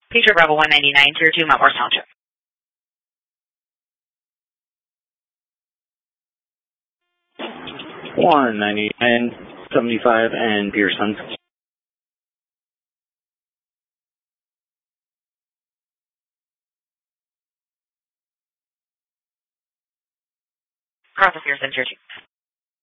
Patriot Bravo 199, Tier 2, Mount Morris Township. 199, 75, and Pearson. Cross of Pearson, Tier 2.